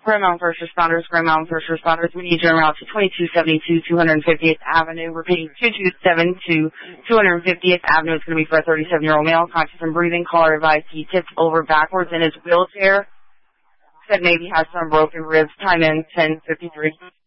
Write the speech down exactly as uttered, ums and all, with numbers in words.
Grand Mountain First Responders, Grand Mountain First Responders, we need you en route to twenty-two seventy-two two hundred fiftieth Avenue. Repeating, two two seven two two hundred fiftieth Avenue. It's going to be for a thirty-seven-year-old male, conscious and breathing. Caller advised he tipped over backwards in his wheelchair. Said maybe has some broken ribs. Time in ten fifty-three.